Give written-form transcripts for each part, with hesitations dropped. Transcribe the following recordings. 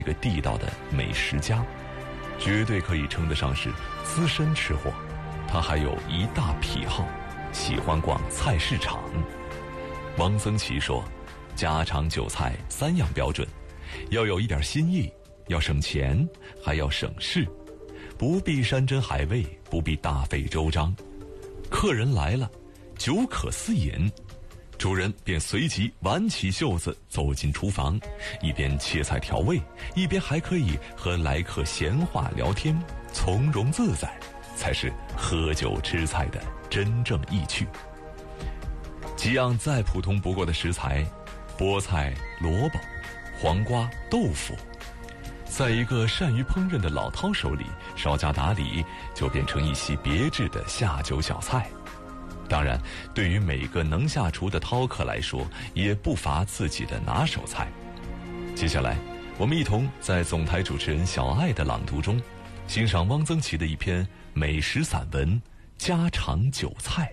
一个地道的美食家，绝对可以称得上是资深吃货。他还有一大癖好，喜欢逛菜市场。汪曾祺说，家常酒菜3样标准，要有一点新意，要省钱，还要省事，不必山珍海味，不必大费周章。客人来了，酒可私饮，主人便随即挽起袖子走进厨房，一边切菜调味，一边还可以和来客闲话聊天，从容自在，才是喝酒吃菜的真正意趣。几样再普通不过的食材，菠菜、萝卜、黄瓜、豆腐，在一个善于烹饪的老饕手里，稍加打理，就变成一席别致的下酒小菜。当然，对于每个能下厨的饕客来说，也不乏自己的拿手菜。接下来，我们一同在总台主持人小爱的朗读中，欣赏汪曾祺的一篇美食散文《家常酒菜》。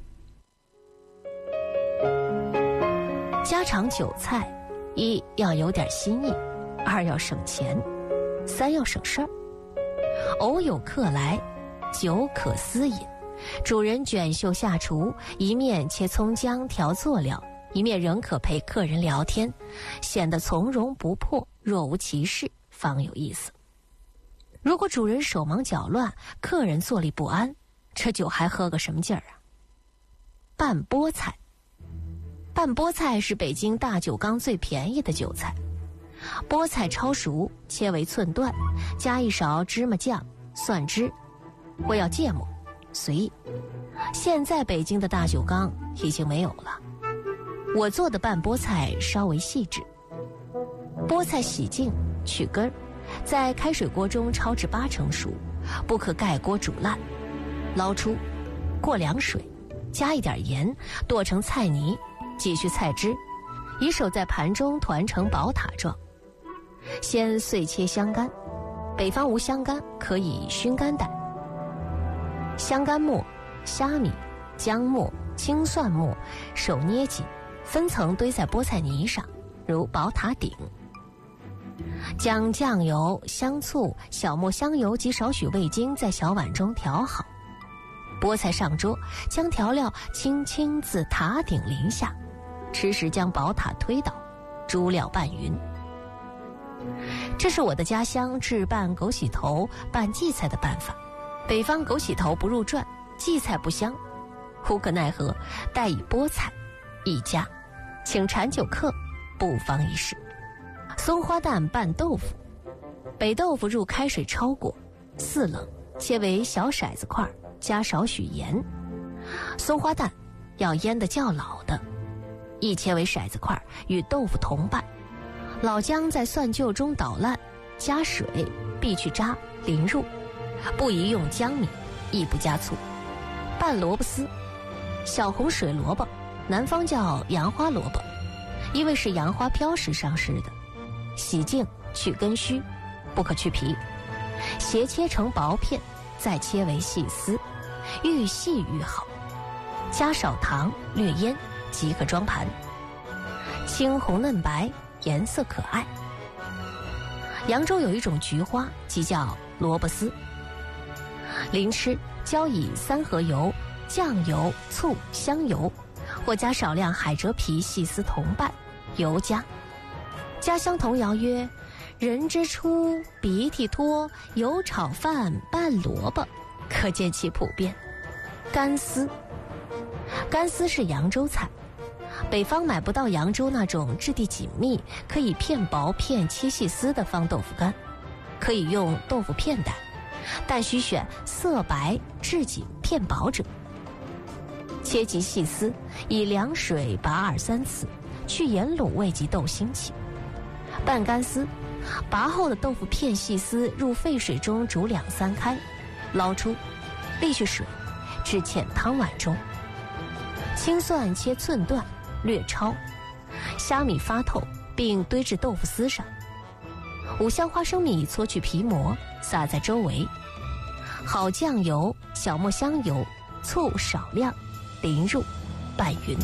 家常酒菜：1要有点新意，2要省钱，3要省事儿。偶有客来，酒可私饮。主人卷袖下厨，一面切葱姜调佐料，一面仍可陪客人聊天，显得从容不迫，若无其事，方有意思。如果主人手忙脚乱，客人坐立不安，这酒还喝个什么劲儿啊？拌菠菜。拌菠菜是北京大酒缸最便宜的酒菜。菠菜焯熟，切为寸段，加一勺芝麻酱、蒜汁，或要芥末，随意。现在北京的大酒缸已经没有了。我做的拌菠菜稍微细致。菠菜洗净去根，在开水锅中焯至80%熟，不可盖锅煮烂。捞出，过凉水，加一点盐，剁成菜泥，挤去菜汁，以手在盘中团成宝塔状。先碎切香干，北方无香干，可以熏干带。香干末、虾米、姜末、青蒜末，手捏紧，分层堆在菠菜泥上，如宝塔顶。将酱油、香醋、小磨香油及少许味精在小碗中调好。菠菜上桌，将调料轻轻自塔顶淋下，吃时将宝塔推倒，猪料拌匀。这是我的家乡制拌枸杞头、拌荠菜的办法。北方枸杞头不入传，荠菜不香，无可奈何，待以菠菜一家，请馋酒客不妨一试。松花蛋拌豆腐。北豆腐入开水焯过，4冷，切为小骰子块，加少许盐。松花蛋要腌得较老的，亦切为骰子块，与豆腐同拌。老姜在蒜臼中捣烂，加水，必去渣，淋入。不宜用姜米，亦不加醋。拌萝卜丝。小红水萝卜，南方叫洋花萝卜，因为是洋花飘时上市的。洗净去根须，不可去皮，斜切成薄片，再切为细丝，愈细愈好。加少糖，略腌，即可装盘。青红嫩白，颜色可爱。扬州有一种菊花，即叫萝卜丝。临吃，浇以3合油、酱油、醋、香油，或加少量海蜇皮细丝同拌，油加。家乡童谣曰：人之初，鼻涕多，油炒饭拌萝卜，可见其普遍。干丝。干丝是扬州菜，北方买不到扬州那种质地紧密，可以片薄片切细丝的方豆腐干，可以用豆腐片带，但需选色白质紧片薄者。切及细丝，以凉水拔2-3次，去盐卤味及豆腥气。拌干丝，拔后的豆腐片细丝入沸水中煮2-3开，捞出，沥去水，置芡汤碗中。青蒜切寸段，略焯，虾米发透，并堆至豆腐丝上。五香花生米搓去皮膜，撒在周围。好酱油、小磨香油、醋少量，淋入，拌匀。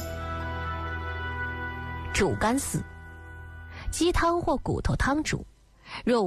煮干丝。鸡汤或骨头汤煮，若